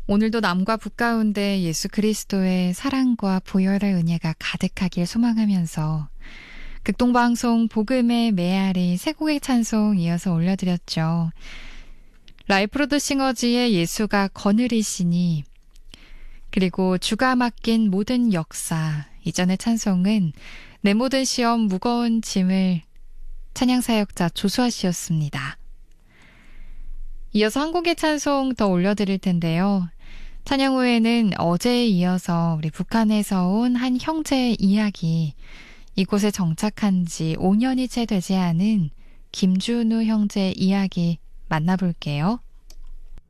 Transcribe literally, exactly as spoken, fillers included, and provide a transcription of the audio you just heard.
오늘도 남과 북 가운데 예수 그리스도의 사랑과 보혈의 은혜가 가득하길 소망하면서 극동방송 복음의 메아리 세 곡의 찬송 이어서 올려드렸죠. 라이프로드 싱어즈의 예수가 거느리시니, 그리고 주가 맡긴 모든 역사, 이전의 찬송은 내 모든 시험 무거운 짐을 찬양사역자 조수아 씨였습니다. 이어서 한 곡의 찬송 더 올려드릴 텐데요. 찬양 후에는 어제에 이어서 우리 북한에서 온 한 형제의 이야기, 이곳에 정착한 지 오 년이 채 되지 않은 김준우 형제의 이야기 만나볼게요.